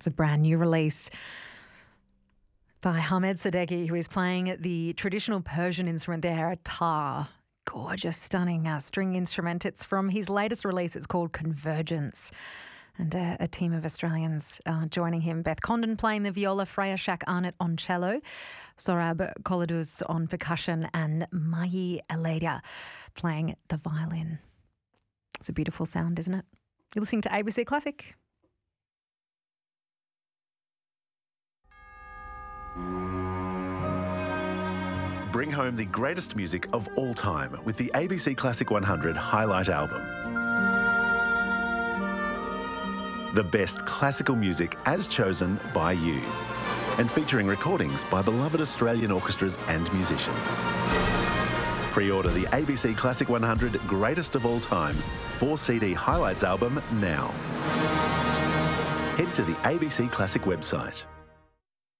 It's a brand new release by Hamed Sadeghi, who is playing the traditional Persian instrument there, a tar. Gorgeous, stunning string instrument. It's from his latest release. It's called Convergence. And a team of Australians joining him. Beth Condon playing the viola, Freya Shak Arnott on cello, Sorab Koladuz on percussion, and Mahi Aledia playing the violin. It's a beautiful sound, isn't it? You're listening to ABC Classic. Bring home the greatest music of all time with the ABC Classic 100 Highlight Album. The best classical music as chosen by you, and featuring recordings by beloved Australian orchestras and musicians. Pre-order the ABC Classic 100 Greatest of All Time 4-CD Highlights album now. Head to the ABC Classic website.